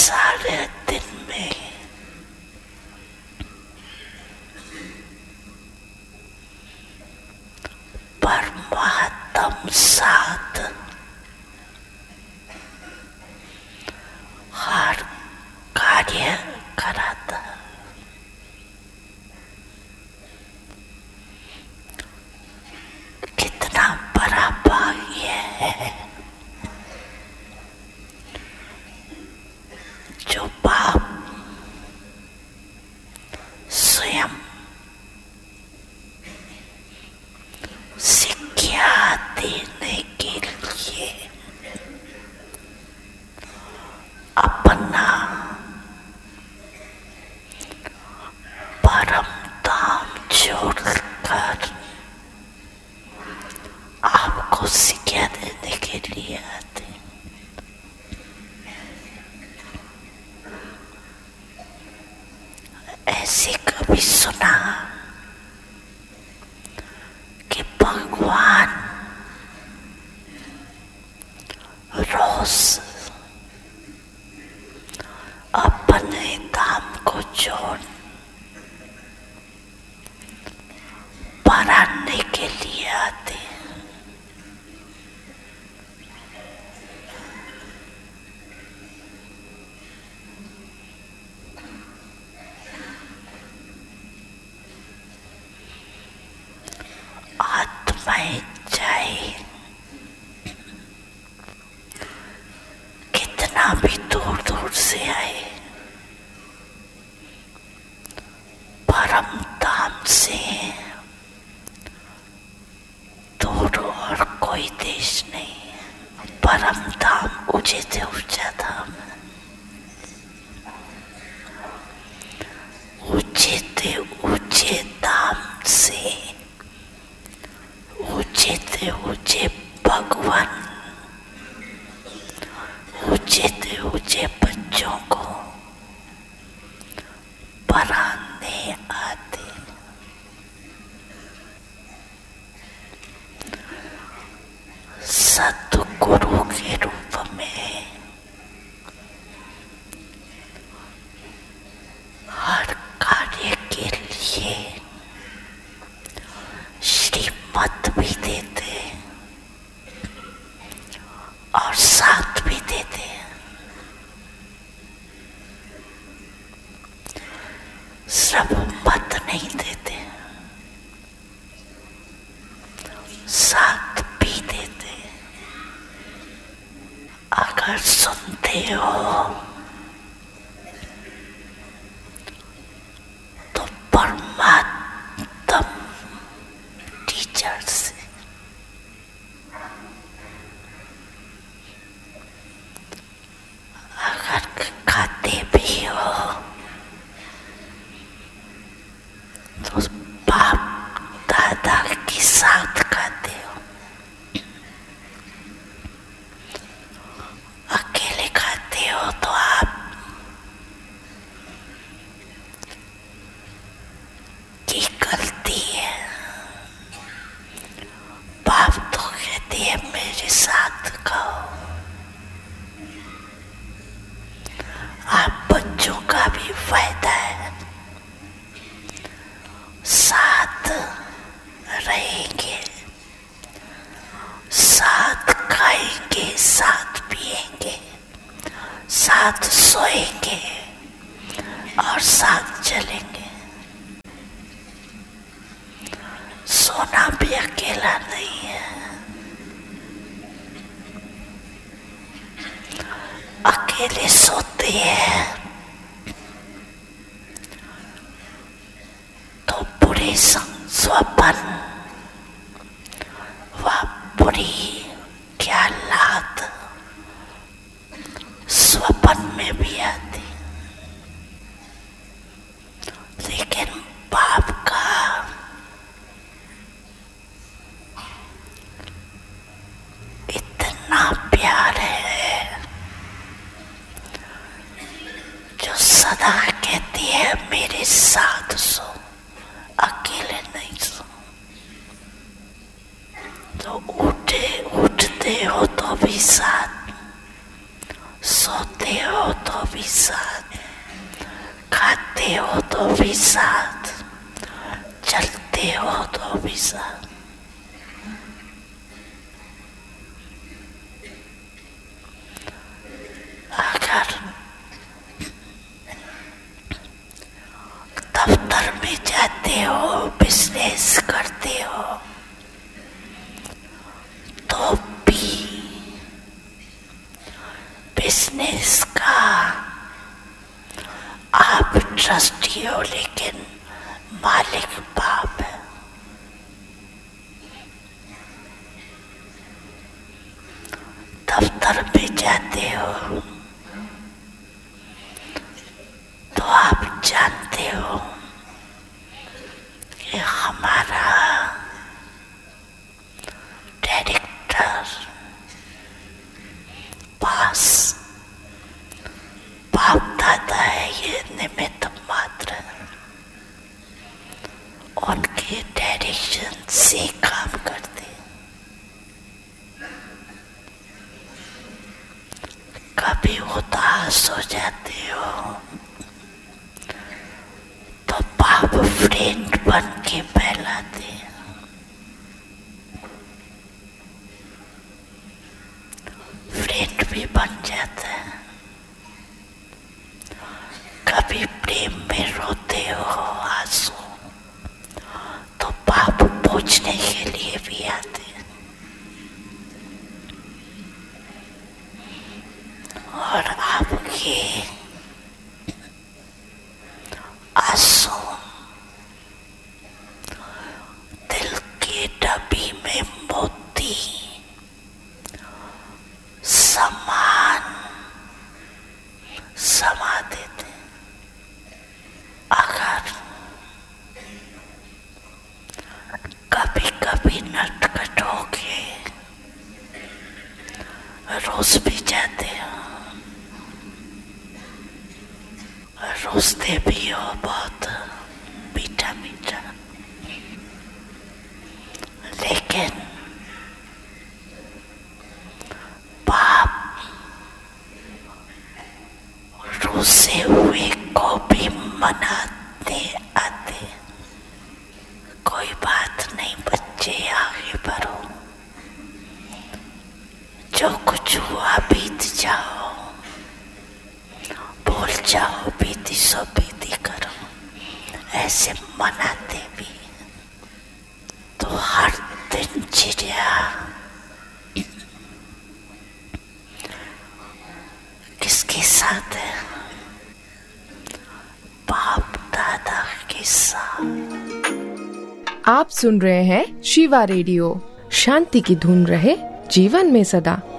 सारे दिन में परमात्म साथ हर कार्य कराता। कितना बड़ा भाग्य है जो बाप स्वयं शिक्षा देने के लिए अपना परम धाम छोड़कर आपको शिक्षा देने के लिए आते। ऐसे कभी सुना कि भगवान रोज अपने धाम को छोड़ पढ़ाने के लिए आते। आत्माएं चाहे कितना भी दूर दूर से आए, परम धाम से दूर और कोई देश नहीं। परम धाम ऊंचे से ऊंचा धाम, ऊंचे से ऊंचे धाम से ऊंचे से ऊंचे भगवान ऊंचे से ऊंचे बच्चों को पढ़ाने आते। सतगुरु के रूप में हर कार्य के लिए श्रीमत भी देते और साथ भी देते। सब मत नहीं देते, साथ भी देते। अगर सुनते हो तो परमात्मा टीचर से, अगर खाते भी हो तो बाप दादा के साथ खाते हो। अकेले खाते हो तो आप की गलती है। बाप तो कहते हैं मेरे साथ खाओ। आप बच्चों का भी फायदा है, साथ रहेंगे, साथ खाएंगे, साथ पिएंगे, साथ सोएंगे और साथ चलेंगे। सोना भी अकेला नहीं है। अकेले सोते हैं तो बुरे स्वप्न व बुरी ख्यालात स्वप्न में भी आती। लेकिन बाप का इतना प्यार है जो सदा कहती है मेरे साथ सो, अकेले नहीं सो। तो उठते हो तो भी साथ, सोते हो तो भी साथ, खाते हो तो भी साथ, चलते हो तो भी साथ। अगर दफ्तर में जाते हो, बिजनेस करते हो, तो भी बिजनेस का आप ट्रस्टी हो, लेकिन मालिक बाप है। दफ्तर में जाते हो तो आप जानते हो कि हमारा डायरेक्टर पास बाप दादा है, ये निमित्त मात्र है। उनके डायरेक्शन से काम करते। कभी उदास हो जाते हो तो बाप फ्रेंड बन के बहलाते, फ्रेंड भी बन जाता है। कभी प्रेम में रोते हो आंसू, तो बाप पूछने के लिए भी आते। और आपके आंसू दिल की डब्बी में मोती समान समा देते। अगर कभी कभी नटखट होके रोज भी जाते हो, रोजते भी हो बहुत मीठा मीठा, लेकिन बाप रूसे हुए को भी मनाते आते। कोई बात नहीं बच्चे, आगे बढ़ो, जो कुछ हुआ बीत जाओ, भूल जाओ, बीती सो बीती करो, ऐसे मनाते भी। तो हर दिनचर्या किसके साथ है? बाप दादा के साथ। आप सुन रहे हैं शिवा रेडियो। शांति की धुन रहे जीवन में सदा।